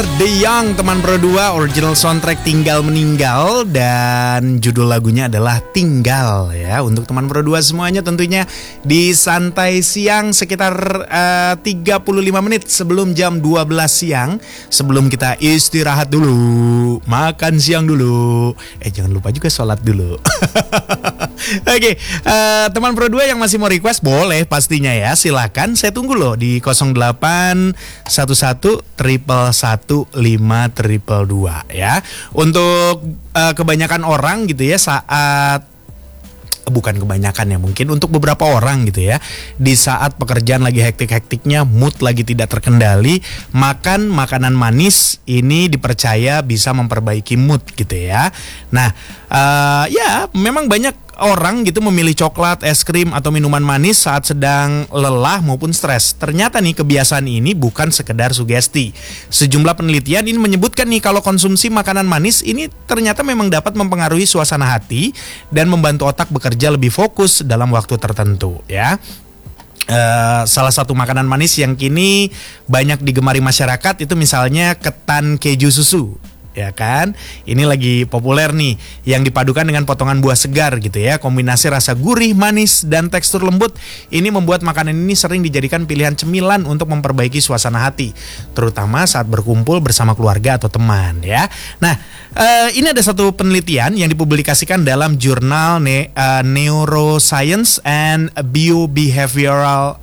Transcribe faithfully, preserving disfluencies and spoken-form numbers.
The Young, teman Pro dua, original soundtrack Tinggal Meninggal, dan judul lagunya adalah Tinggal ya. Untuk teman Pro dua semuanya tentunya di Santai Siang sekitar uh, tiga puluh lima menit sebelum jam dua belas siang. Sebelum kita istirahat dulu, makan siang dulu. Eh jangan lupa juga sholat dulu. Oke, okay, uh, teman Pro dua yang masih mau request boleh pastinya ya. Silakan, saya tunggu loh di nol delapan satu satu triple satu lima triple dua ya. Untuk uh, kebanyakan orang gitu ya, saat bukan kebanyakan ya, mungkin untuk beberapa orang gitu ya, di saat pekerjaan lagi hektik-hektiknya, mood lagi tidak terkendali, makan makanan manis ini dipercaya bisa memperbaiki mood gitu ya. Nah uh, ya memang banyak orang gitu memilih coklat, es krim atau minuman manis saat sedang lelah maupun stres. Ternyata nih kebiasaan ini bukan sekedar sugesti. Sejumlah penelitian ini menyebutkan nih kalau konsumsi makanan manis ini ternyata memang dapat mempengaruhi suasana hati dan membantu otak bekerja lebih fokus dalam waktu tertentu ya. Uh, salah satu makanan manis yang kini banyak digemari masyarakat itu misalnya ketan keju susu. Ya kan, ini lagi populer nih, yang dipadukan dengan potongan buah segar gitu ya. Kombinasi rasa gurih, manis, dan tekstur lembut ini membuat makanan ini sering dijadikan pilihan cemilan untuk memperbaiki suasana hati, terutama saat berkumpul bersama keluarga atau teman ya. Nah, uh, ini ada satu penelitian yang dipublikasikan dalam jurnal ne- uh, Neuroscience and Biobehavioral